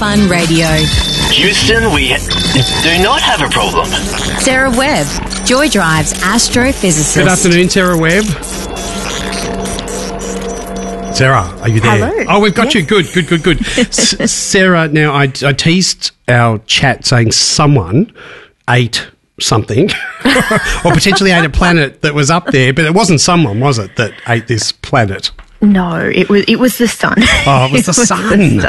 Fun Radio. Houston, we do not have a problem. Sarah Webb, Joy Drive's astrophysicist. Good afternoon, Sarah Webb. Sarah, are you there? Hello. Oh, we've got you. Good. Sarah, now I teased our chat saying someone ate something or potentially ate a planet that was up there, but it wasn't someone, was it, that ate this planet? No, it was the sun. Oh, it was the sun.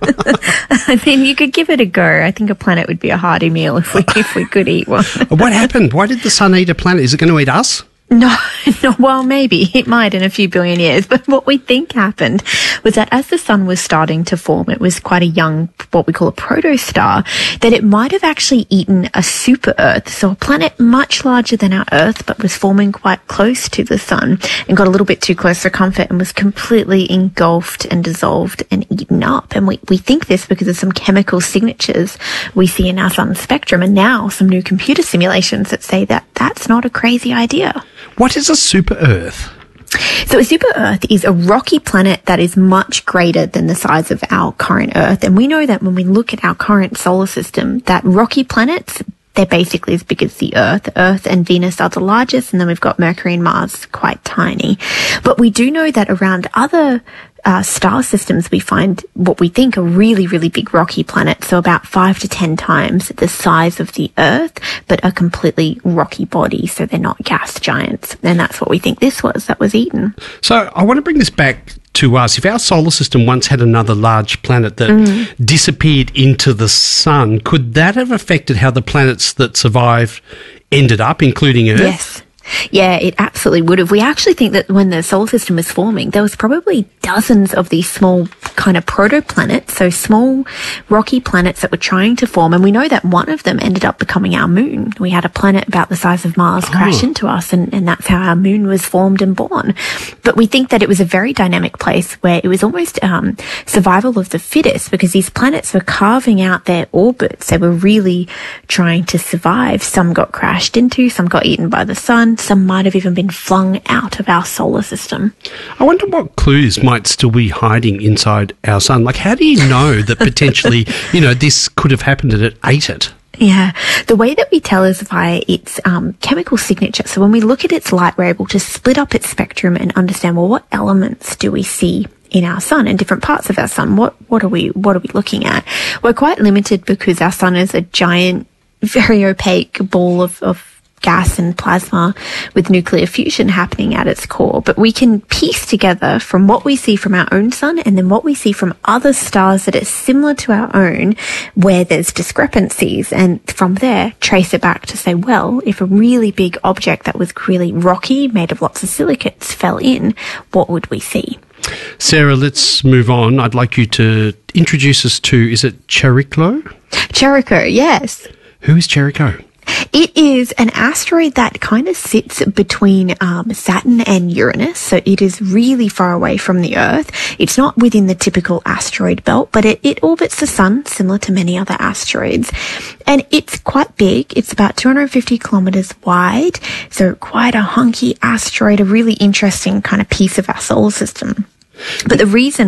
I mean, you could give it a go. I think a planet would be a hearty meal if we could eat one. What happened? Why did the sun eat a planet? Is it going to eat us? No, well, maybe. It might in a few billion years. But what we think happened was that as the sun was starting to form, it was quite a young, what we call a protostar, that it might have actually eaten a super Earth. So a planet much larger than our Earth, but was forming quite close to the sun and got a little bit too close for comfort and was completely engulfed and dissolved and eaten up. And we think this because of some chemical signatures we see in our sun's spectrum, and now some new computer simulations that say that that's not a crazy idea. What is a super Earth? So a super Earth is a rocky planet that is much greater than the size of our current Earth. And we know that when we look at our current solar system, that rocky planets, they're basically as big as the Earth. Earth and Venus are the largest, and then we've got Mercury and Mars quite tiny. But we do know that around other star systems, we find what we think are really, really big rocky planets, so about 5 to 10 times the size of the Earth, but a completely rocky body, so they're not gas giants. And that's what we think this was that was eaten. So I want to bring this back to us. If our solar system once had another large planet that disappeared into the sun, could that have affected how the planets that survived ended up, including Earth? Yes. Yeah, it absolutely would have. We actually think that when the solar system was forming, there was probably dozens of these small kind of protoplanets, so small rocky planets that were trying to form. And we know that one of them ended up becoming our moon. We had a planet about the size of Mars crash into us, and that's how our moon was formed and born. But we think that it was a very dynamic place where it was almost survival of the fittest, because these planets were carving out their orbits. They were really trying to survive. Some got crashed into, some got eaten by the sun. Some might have even been flung out of our solar system. I wonder what clues might still be hiding inside our sun. Like, how do you know that potentially, this could have happened and it ate it? Yeah, the way that we tell is via its chemical signature. So when we look at its light, we're able to split up its spectrum and understand, well, what elements do we see in our sun and different parts of our sun? What are we looking at? We're quite limited because our sun is a giant, very opaque ball of gas and plasma with nuclear fusion happening at its core. But we can piece together from what we see from our own sun and then what we see from other stars that are similar to our own, where there's discrepancies, and from there trace it back to say, well, if a really big object that was really rocky, made of lots of silicates, fell in, what would we see? Sarah, let's move on. I'd like you to introduce us to, is it Chariklo? Chariklo, yes. Who is Chariklo? It is an asteroid that kind of sits between Saturn and Uranus, so it is really far away from the Earth. It's not within the typical asteroid belt, but it orbits the sun, similar to many other asteroids. And it's quite big. It's about 250 kilometers wide, so quite a hunky asteroid, a really interesting kind of piece of our solar system. But the reason